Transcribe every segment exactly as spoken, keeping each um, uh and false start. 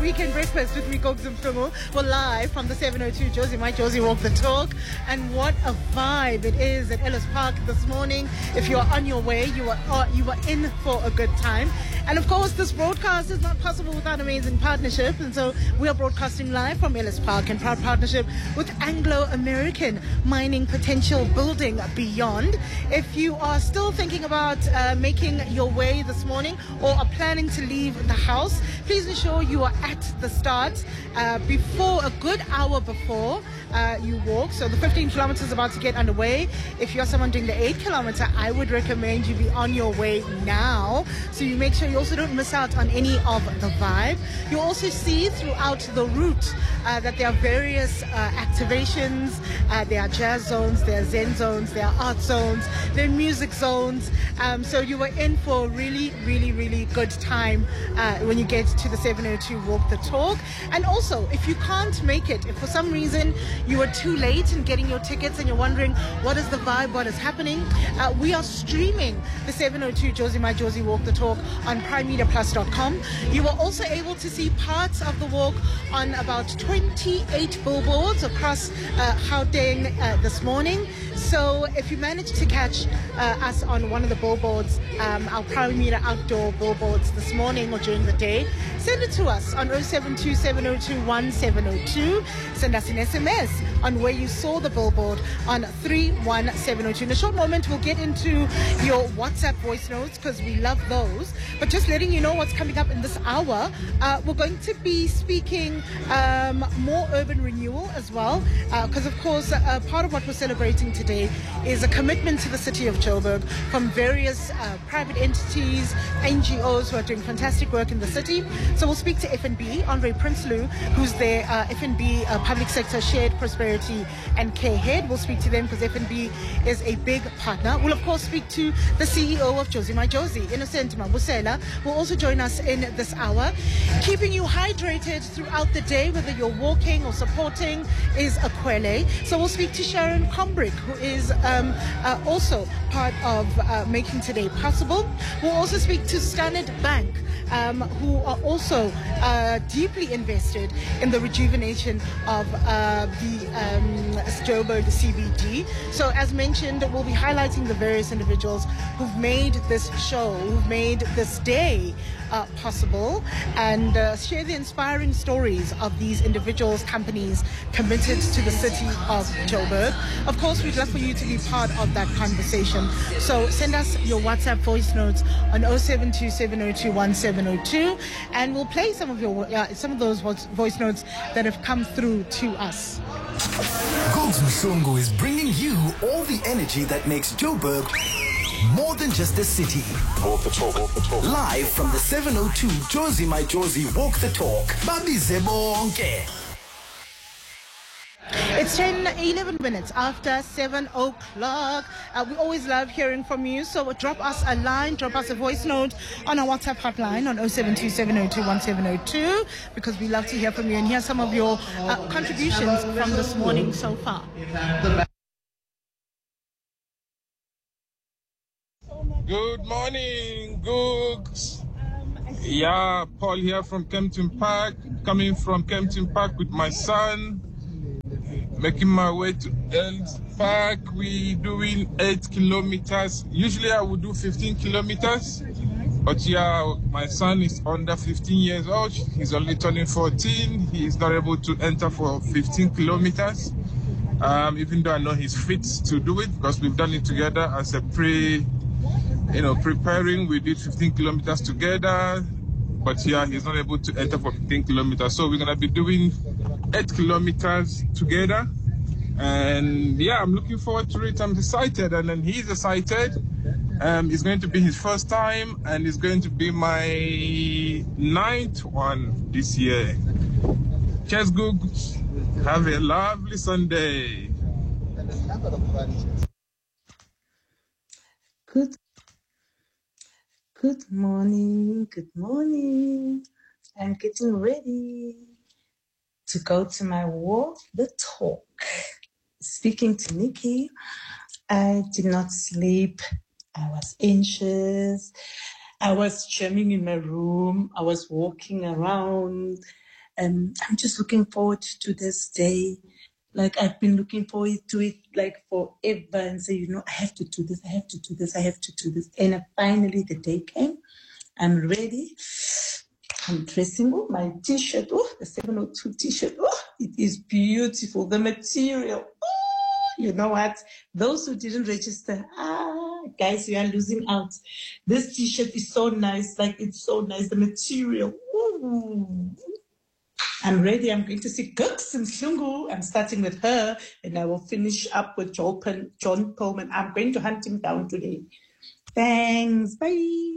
Weekend Breakfast with me, Gogs Mhlungu. We're live from the seven oh two Josie My Josie Walk the Talk. And what a vibe it is at Ellis Park this morning. If you're on your way, you are uh, you are in for a good time. And of course, this broadcast is not possible without amazing partnership. And so we are broadcasting live from Ellis Park in proud partnership with Anglo American Mining Potential Building Beyond. If you are still thinking about uh, making your way this morning or are planning to leave the house, please ensure you are at the start uh, before a good hour before uh, you walk. So the fifteen kilometers is about to get underway. If you're someone doing the eight kilometer, I would recommend you be on your way now, so you make sure you also don't miss out on any of the vibe. You'll also see throughout the route uh, that there are various uh, activations. Uh, there are jazz zones, there are zen zones, there are art zones, there are music zones. Um, so you are in for a really, really, really good time uh, when you get to the seven oh two Walk the Talk. And also, if you can't make it, if for some reason you are too late in getting your tickets and you're wondering what is the vibe, what is happening, uh, we are streaming the seven oh two Josie My Josie Walk the Talk on prime media plus dot com. You are also able to see parts of the walk on about twenty-eight billboards across uh, Gauteng uh, this morning. So if you manage to catch uh, us on one of the billboards, um, our Prime Media outdoor billboards this morning or during the day, send it to us on oh seven two, seven oh two, one seven oh two. Send us an S M S on where you saw the billboard on three one seven oh two. In a short moment, we'll get into your WhatsApp voice notes because we love those. But just letting you know what's coming up in this hour, uh, we're going to be speaking um, more urban renewal as well, because uh, of course, uh, part of what we're celebrating today is a commitment to the city of Joburg from various uh, private entities, N G Os who are doing fantastic work in the city. So we'll speak to F N B, Andre Prinsloo, who's their uh, F N B uh, Public Sector Shared Prosperity and Care Head. We'll speak to them because F N B is a big partner. We'll of course speak to the C E O of Josie My Josie, Innocent Mabusela, will also join us in this hour. Keeping you hydrated throughout the day, whether you're walking or supporting, is Akwele. So we'll speak to Sharon Combrick, who is um, uh, also part of uh, making today possible. We'll also speak to Standard Bank, um, who are also uh, deeply invested in the rejuvenation of uh, the um, Joburg C B D. So as mentioned, we'll be highlighting the various individuals who've made this show, who've made this day uh, possible, and uh, share the inspiring stories of these individuals, companies committed to the city of Joburg. Of course, we'd love for you to be part of that conversation. So send us your WhatsApp voice notes on oh seven two, seven oh two, one seven oh two, and we'll play some of your uh, some of those voice notes that have come through to us. Gogs Mhlungu is bringing you all the energy that makes Joburg more than just a city. Walk the talk, walk the talk. Live from the seven oh two Josie My Josie Walk the Talk. Babize bonke. It's ten, eleven minutes after seven o'clock. Uh, we always love hearing from you. So drop us a line, drop us a voice note on our WhatsApp hotline on oh seven two, seven oh two, one seven oh two, because we love to hear from you and hear some of your uh, contributions from this morning so far. Good morning, Googs. Yeah, Paul here from Kempton Park, coming from Kempton Park with my son, making my way to Ellis Park. We doing eight kilometers. Usually I would do fifteen kilometers, but yeah, my son is under fifteen years old. He's only turning fourteen. He is not able to enter for fifteen kilometers. Um, even though I know he's fit to do it because we've done it together as a pre, you know, preparing. We did fifteen kilometers together, but yeah, he's not able to enter for fifteen kilometers. So we're gonna be doing eight kilometers together, and yeah, I'm looking forward to it. I'm excited, and then he's excited. Um, it's going to be his first time, and it's going to be my ninth one this year. Cheers, Googs. Have a lovely Sunday. Good, good morning, good morning. I'm getting ready to go to my walk, the talk. Speaking to Nikki, I did not sleep. I was anxious. I was jamming in my room. I was walking around. Um, I'm just looking forward to this day. Like, I've been looking forward to it like forever, and say, you know, I have to do this, I have to do this, I have to do this. And finally the day came. I'm ready. I'm dressing. Oh, my t-shirt. Oh, the seven oh two t-shirt. Oh, it is beautiful. The material. Oh, you know what? Those who didn't register, ah, guys, you are losing out. This t-shirt is so nice. Like, it's so nice. The material. Ooh. I'm ready. I'm going to see Cooks and Shungu. I'm starting with her, and I will finish up with John, John Coleman. I'm going to hunt him down today. Thanks. Bye.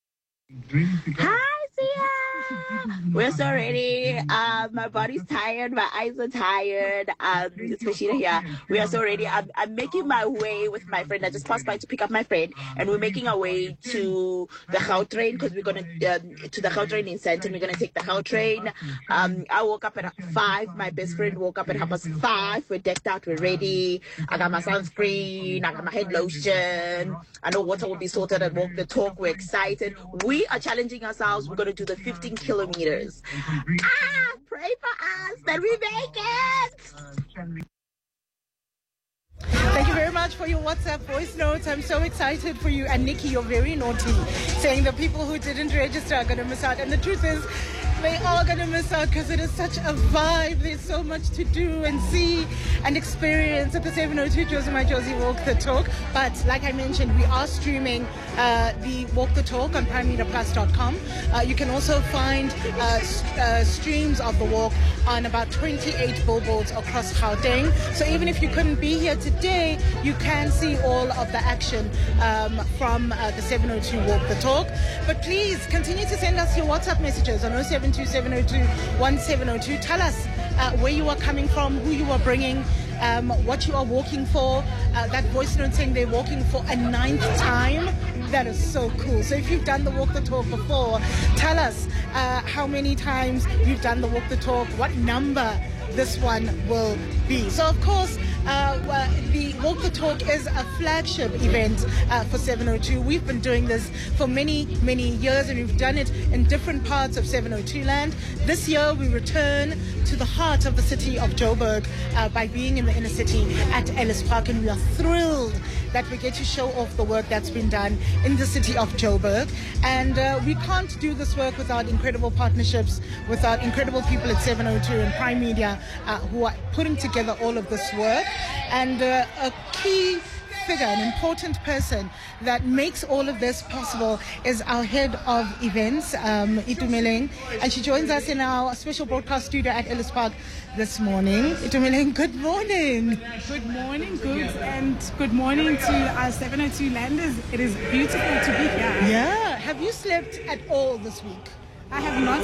Hi, Sia. We're so ready. Um, my body's tired. My eyes are tired. Um, it's Mashina here. We are so ready. I'm, I'm making my way with my friend. I just passed by to pick up my friend, and we're making our way to the Gautrain because we're gonna um, to the Gautrain in Sandton. We're gonna take the Gautrain. Um, I woke up at five. My best friend woke up at half past five. We're decked out. We're ready. I got my sunscreen. I got my head lotion. I know water will be sorted and walk the talk. We're excited. We are challenging ourselves. We're gonna do the fifteen kilometers. Ah, pray for us that we make it. Thank you very much for your WhatsApp voice notes. I'm so excited for you. And Nikki, you're very naughty, saying the people who didn't register are going to miss out. And the truth is, they are going to miss out because it is such a vibe. There's so much to do and see and experience at the seven oh two Josie My Josie Walk the Talk. But like I mentioned, we are streaming uh, the Walk the Talk on prime media plus dot com. Uh, you can also find uh, st- uh, streams of the walk on about twenty-eight billboards across Gauteng. So even if you couldn't be here today, you can see all of the action um, from uh, the seven oh two Walk the Talk. But please continue to send us your WhatsApp messages on oh seven two seven oh two one seven oh two. Tell us uh, where you are coming from, who you are bringing, um, what you are walking for. Uh, that voice note saying they're walking for a ninth time. That is so cool. So if you've done the Walk the Talk before, tell us uh, how many times you've done the Walk the Talk, what number this one will be. So of course, uh, well, the Walk the Talk is a flagship event uh, for seven oh two. We've been doing this for many, many years, and we've done it in different parts of seven oh two land. This year we return to the heart of the city of Joburg uh, by being in the inner city at Ellis Park, and we are thrilled that we get to show off the work that's been done in the city of Joburg. And uh, we can't do this work without incredible partnerships, without incredible people at seven oh two and Prime Media uh, who are putting together all of this work. And uh, a key figure, an important person that makes all of this possible is our head of events, um, Itumeleng, and she joins us in our special broadcast studio at Ellis Park this morning. Itumeleng, good morning. Good morning, good, and good morning to our seven oh two landers. It is beautiful to be here. Yeah. Have you slept at all this week? I have not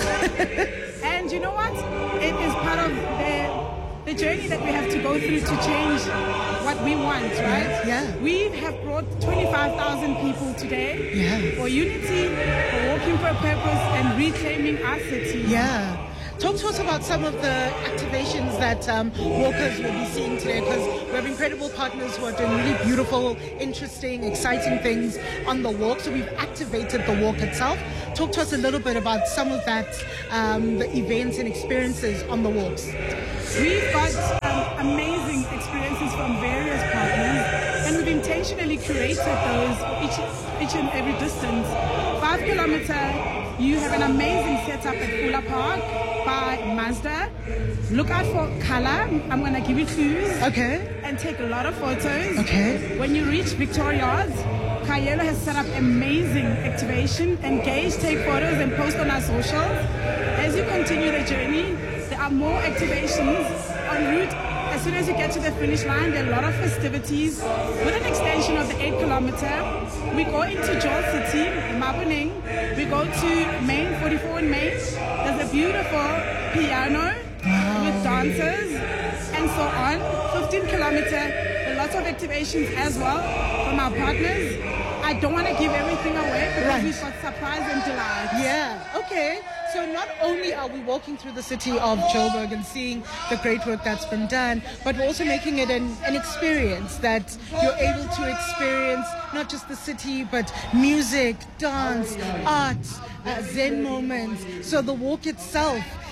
slept. And you know what? It is part of the the journey that we have to go through to change what we want, right? Yeah. We have brought twenty-five thousand people today Yeah. for unity, for walking for a purpose, and reclaiming our city. Yeah. Talk to us about some of the activations that um, walkers will be seeing today, because we have incredible partners who are doing really beautiful, interesting, exciting things on the walk. So we've activated the walk itself. Talk to us a little bit about some of that, um, the events and experiences on the walks. We've got um, amazing experiences from various partners, and we've intentionally curated those each, each and every distance. Five kilometer, you have an amazing setup at Fula Park by Mazda. Look out for color. I'm going to give you clues. Okay. And take a lot of photos. Okay. When you reach Victoria's, Kayelo has set up amazing activation. Engage, take photos, and post on our socials. As you continue the journey, there are more activations en route. As soon as you get to the finish line, there are a lot of festivities. With an extension of the eight kilometer, we go into Joel City, Maboneng. We go to Main, forty-four in Main. There's a beautiful piano wow. with dancers and so on. fifteen kilometer, a lot of activations as well from our partners. I don't want to give everything away because right. we've got surprise and delight. Yeah, okay. So not only are we walking through the city of Joburg and seeing the great work that's been done, but we're also making it an, an experience that you're able to experience not just the city, but music, dance, art, uh, Zen moments. So the walk itself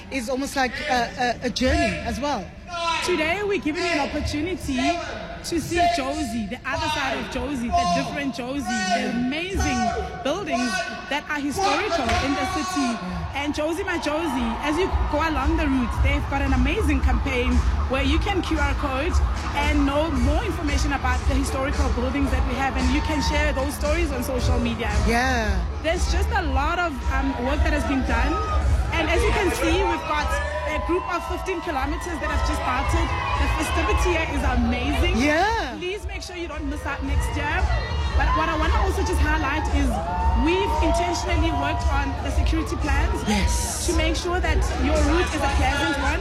is almost like a, a, a journey as well. Today we're giving you an opportunity to see Jozi, the other side of Jozi, the different Jozi, the amazing buildings that are historical in the city. And Jozi My Jozi, as you go along the route, they've got an amazing campaign where you can Q R code and know more information about the historical buildings that we have, and you can share those stories on social media. Yeah. There's just a lot of um, work that has been done. And as you can see, we've got a group of fifteen kilometers that have just started. The festivity here is amazing. Yeah. Please make sure you don't miss out next year. But what I want to also just highlight is we've intentionally worked on the security plans. Yes. To make sure that your route is a pleasant one.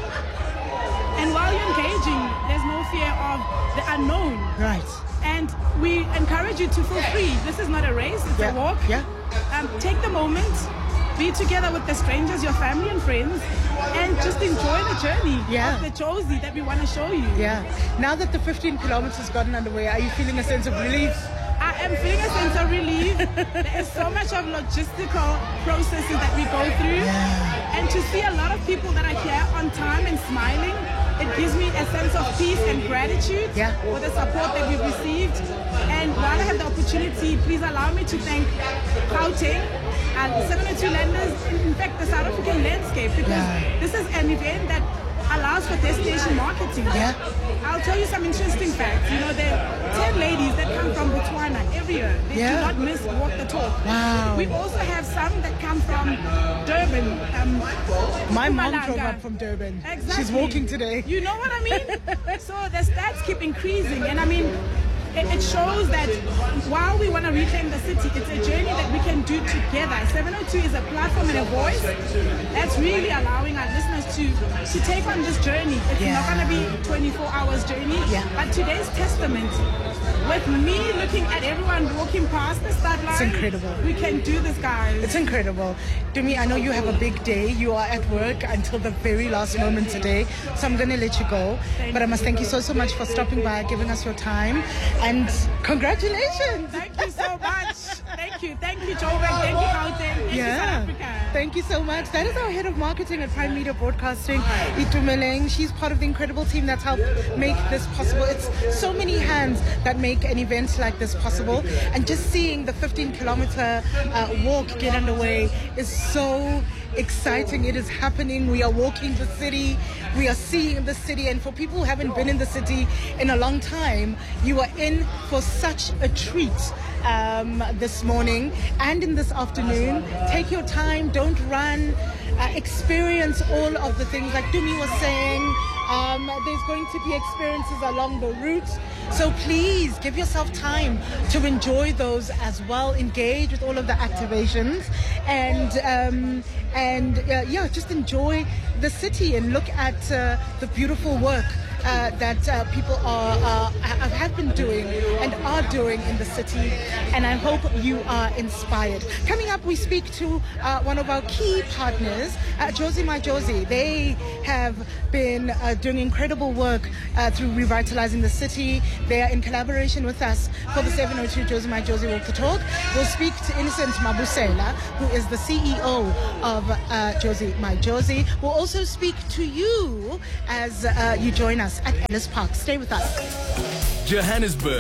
And while you're engaging, there's no fear of the unknown. Right. And we encourage you to feel free. This is not a race, it's Yeah. a walk. Yeah. Um, take the moment. Be together with the strangers, your family and friends, and just enjoy the journey Yeah. of the Jozi that we want to show you. Yeah. Now that the fifteen kilometers gotten underway, are you feeling a sense of relief? I am feeling a sense of relief. There is so much of logistical processes that we go through. Yeah. And to see a lot of people that are here on time and smiling, it gives me a sense of peace and gratitude Yeah. for the support that we've received. And while I have the opportunity, please allow me to thank Gauteng and seven oh two Landers, in fact the South African landscape, because Yeah. this is an event that allows for destination marketing. Yeah. I'll tell you some interesting facts. You know, there are ten ladies that come from Botswana every year. They Yeah. do not miss Walk the Talk. Wow. We also have some that come from Durban. Um, My mom Mpumalanga. drove up from Durban. Exactly. She's walking today. You know what I mean? So the stats keep increasing, and I mean, it, it shows that while we want to reclaim the city, it's a journey that we can do together. seven oh two is a platform and a voice that's really allowing our listeners to, to take on this journey. It's Yeah. not going to be twenty-four hours journey, Yeah. but today's testament, with me looking at everyone walking past the start line, It's incredible. We can do this, guys. It's incredible. Dumi, I know you have a big day. You are at work until the very last moment today. So I'm going to let you go. Thank but I must thank you so, so much for stopping by, giving us your time. And congratulations. Thank you so much. Thank you. Thank you, Joburg. Thank you, Gauteng. Thank you, South Africa. Thank you so much. That is our head of marketing at Prime Media Broadcasting, Itumeleng. She's part of the incredible team that's helped make this possible. It's so many hands that make an event like this possible. And just seeing the fifteen kilometer uh, walk get underway is so exciting. It is happening. We are walking the city. We are seeing the city. And for people who haven't been in the city in a long time, you are in for such a treat. Um, this morning and in this afternoon. Take your time, don't run, uh, experience all of the things like Dumi was saying. Um, there's going to be experiences along the route. So please give yourself time to enjoy those as well. Engage with all of the activations and um, and uh, yeah, just enjoy the city and look at uh, the beautiful work Uh, that uh, people are uh, have been doing and are doing in the city, and I hope you are inspired. Coming up, we speak to uh, one of our key partners, uh, Jozi My Jozi. They have been uh, doing incredible work uh, through revitalizing the city. They are in collaboration with us for the seven oh two Jozi My Jozi Walk the Talk. We'll speak to Innocent Mabusela, who is the C E O of uh, Jozi My Jozi. We'll also speak to you as uh, you join us at Ellis Park. Stay with us. Johannesburg.